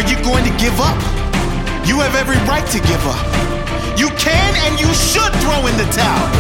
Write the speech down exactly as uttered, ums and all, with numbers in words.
you going to give up? You have every right to give up. You can and you should throw in the towel.